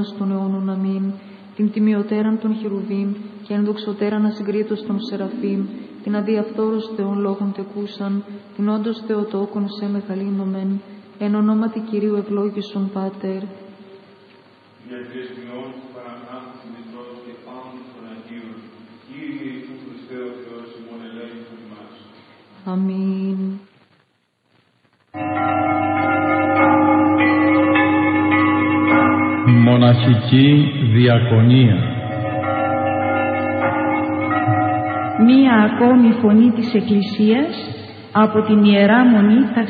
αιώνας των αιώνων. Αμήν. Την τιμιωτέραν των χερουβίμ και ενδοξωτέραν ασυγκρίτως των σεραφείμ, την αδιαφθόρος Θεών λόγων τεκούσαν, την όντως Θεοτόκον σε μεγαλύνομεν, εν ονόματι Κυρίου ευλόγησον Πάτερ. Αμήν. Μοναχική διακονία. Μία ακόμη φωνή της Εκκλησίας από την Ιερά Μονή